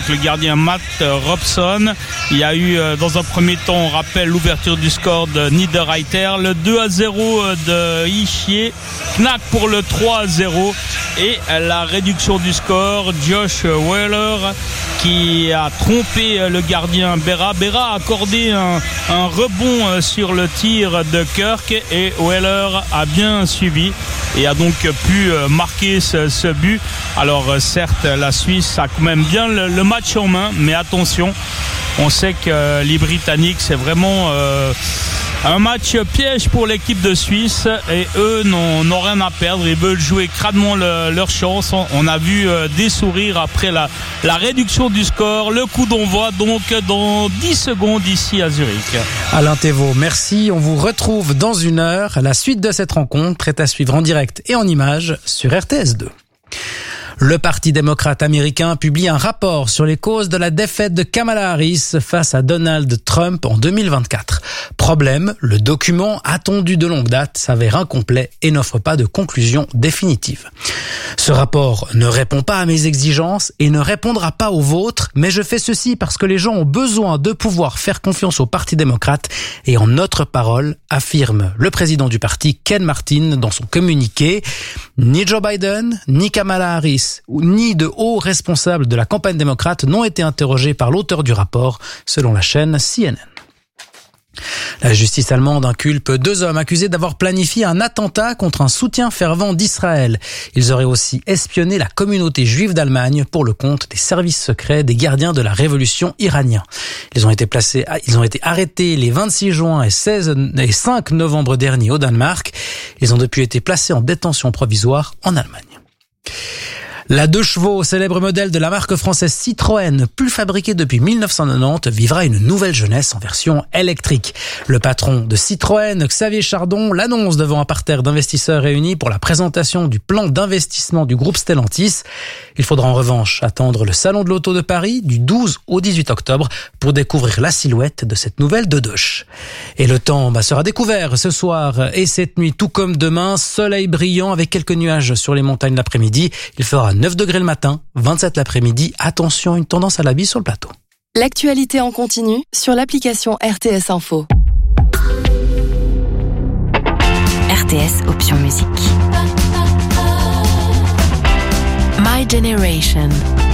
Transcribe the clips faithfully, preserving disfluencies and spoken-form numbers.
donc le gardien Matt Robson. Il y a eu dans un premier temps, on rappelle l'ouverture du score de Niederreiter, le deux à zéro de Ischier, Knack pour le trois à zéro et la réduction du score, Josh Wheeler qui a trompé le gardien Berra. Berra a accordé un, un rebond sur le tir de Kirk et Wheeler a bien suivi et a donc pu marquer ce, ce but. Alors certes, la Suisse a quand même bien le, le match en main, mais attention, on sait que les Britanniques, c'est vraiment euh, un match piège pour l'équipe de Suisse et eux n'ont, n'ont rien à perdre. Ils veulent jouer crânement le, leur chance. On a vu euh, des sourires après la, la réduction du score. Le coup d'envoi donc dans dix secondes ici à Zurich. Alain Thévault, merci. On vous retrouve dans une heure. La suite de cette rencontre est à suivre en direct et en images sur R T S deux. Le Parti démocrate américain publie un rapport sur les causes de la défaite de Kamala Harris face à Donald Trump en deux mille vingt-quatre. Problème, le document attendu de longue date s'avère incomplet et n'offre pas de conclusion définitive. Ce rapport ne répond pas à mes exigences et ne répondra pas aux vôtres, mais je fais ceci parce que les gens ont besoin de pouvoir faire confiance au Parti démocrate et en notre parole, affirme le président du parti Ken Martin dans son communiqué. Ni Joe Biden, ni Kamala Harris, ni de hauts responsables de la campagne démocrate n'ont été interrogés par l'auteur du rapport, selon la chaîne C N N. La justice allemande inculpe deux hommes accusés d'avoir planifié un attentat contre un soutien fervent d'Israël. Ils auraient aussi espionné la communauté juive d'Allemagne pour le compte des services secrets des gardiens de la révolution iraniens. Ils ont été placés, ils ont été arrêtés les vingt-six juin et seize et cinq novembre dernier au Danemark. Ils ont depuis été placés en détention provisoire en Allemagne. La deux chevaux, célèbre modèle de la marque française Citroën, plus fabriquée depuis mille neuf cent quatre-vingt-dix, vivra une nouvelle jeunesse en version électrique. Le patron de Citroën, Xavier Chardon, l'annonce devant un parterre d'investisseurs réunis pour la présentation du plan d'investissement du groupe Stellantis. Il faudra en revanche attendre le Salon de l'Auto de Paris du douze au dix-huit octobre pour découvrir la silhouette de cette nouvelle deux-doche. Et le temps bah, sera découvert ce soir et cette nuit, tout comme demain, soleil brillant avec quelques nuages sur les montagnes l'après-midi. Il fera neuf degrés le matin, vingt-sept l'après-midi. Attention, une tendance à la bise sur le plateau. L'actualité en continu sur l'application R T S Info. R T S Option Musique. My Generation.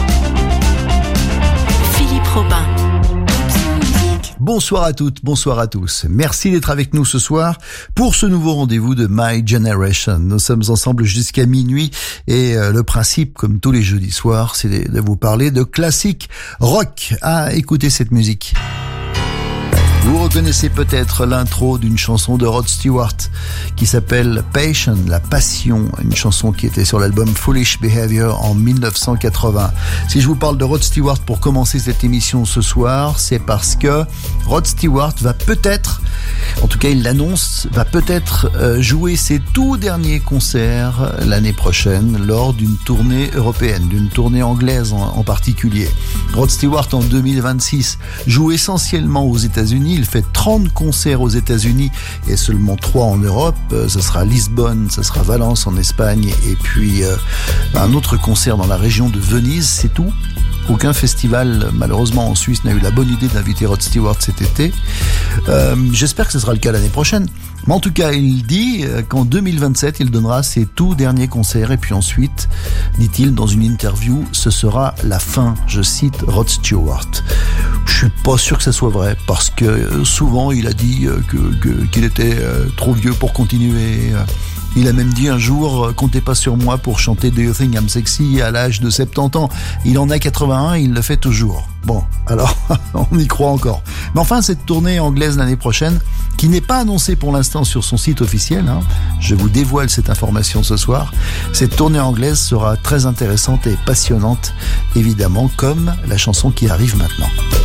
Philippe Robin. Bonsoir à toutes, bonsoir à tous. Merci d'être avec nous ce soir pour ce nouveau rendez-vous de My Generation. Nous sommes ensemble jusqu'à minuit et euh, le principe, comme tous les jeudis soirs, c'est de vous parler de classique rock. Ah, écoutez cette musique. Vous reconnaissez peut-être l'intro d'une chanson de Rod Stewart qui s'appelle Passion, la passion, une chanson qui était sur l'album Foolish Behavior en mille neuf cent quatre-vingts. Si je vous parle de Rod Stewart pour commencer cette émission ce soir, c'est parce que Rod Stewart va peut-être, en tout cas il l'annonce, va peut-être euh, jouer ses tout derniers concerts l'année prochaine lors d'une tournée européenne, d'une tournée anglaise en, en particulier. Rod Stewart en deux mille vingt-six joue essentiellement aux États-Unis. Il fait trente concerts aux États-Unis et seulement trois en Europe. Ce sera Lisbonne, ce sera Valence en Espagne et puis euh, un autre concert dans la région de Venise, c'est tout. Aucun festival, malheureusement, en Suisse n'a eu la bonne idée d'inviter Rod Stewart cet été. Euh, j'espère que ce sera le cas l'année prochaine. Mais en tout cas, il dit qu'en deux mille vingt-sept, il donnera ses tout derniers concerts. Et puis ensuite, dit-il dans une interview, ce sera la fin. Je cite Rod Stewart. Je suis pas sûr que ça soit vrai, parce que souvent, il a dit que, que, qu'il était trop vieux pour continuer. Il a même dit un jour, comptez pas sur moi pour chanter Do You Think I'm Sexy à l'âge de soixante-dix ans. Il en a quatre-vingt-un, il le fait toujours. Bon, alors, on y croit encore. Mais enfin, cette tournée anglaise l'année prochaine, qui n'est pas annoncée pour l'instant sur son site officiel, hein, je vous dévoile cette information ce soir, cette tournée anglaise sera très intéressante et passionnante, évidemment, comme la chanson qui arrive maintenant.